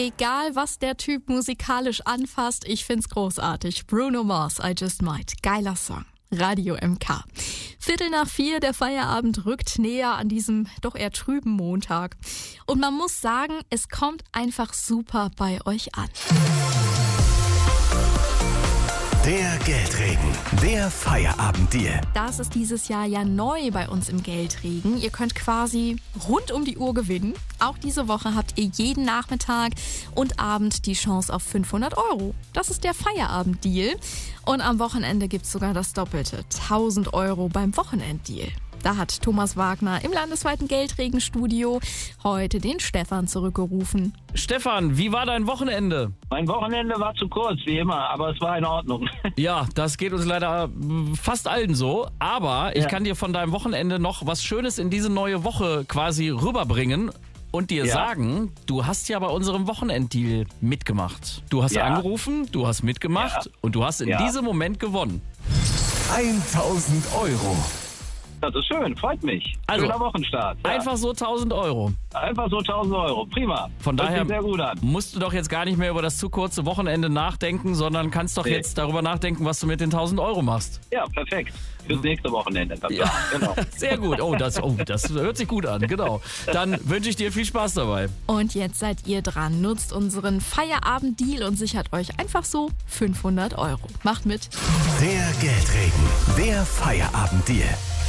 egal was der Typ musikalisch anfasst, ich find's großartig. Bruno Mars, I Just Might. Geiler Song. Radio MK. 3:15, der Feierabend rückt näher an diesem doch eher trüben Montag. Und man muss sagen, es kommt einfach super bei euch an. Der Geldregen, der Feierabenddeal. Das ist dieses Jahr ja neu bei uns im Geldregen. Ihr könnt quasi rund um die Uhr gewinnen. Auch diese Woche habt ihr jeden Nachmittag und Abend die Chance auf 500 €. Das ist der Feierabenddeal. Und am Wochenende gibt's sogar das Doppelte. 1.000 € beim Wochenenddeal. Da hat Thomas Wagner im landesweiten Geldregenstudio heute den Stefan zurückgerufen. Stefan, wie war dein Wochenende? Mein Wochenende war zu kurz, wie immer, aber es war in Ordnung. Ja, das geht uns leider fast allen so. Aber ich kann dir von deinem Wochenende noch was Schönes in diese neue Woche quasi rüberbringen und dir sagen, du hast ja bei unserem Wochenenddeal mitgemacht. Du hast angerufen, du hast mitgemacht und du hast in diesem Moment gewonnen. 1.000 €. Das ist schön, freut mich. Also, schöner Wochenstart. Ja. Einfach so 1.000 €. Einfach so 1.000 €. Prima. Von Hört daher sich sehr gut an. musst du doch jetzt gar nicht mehr über das zu kurze Wochenende nachdenken, sondern kannst doch jetzt darüber nachdenken, was du mit den 1.000 € machst. Ja, perfekt. Fürs nächste Wochenende. Ja. Genau. Sehr gut. Das hört sich gut an. Genau. Dann wünsche ich dir viel Spaß dabei. Und jetzt seid ihr dran. Nutzt unseren Feierabend-Deal und sichert euch einfach so 500 €. Macht mit. Der Geldregen, der Feierabenddeal.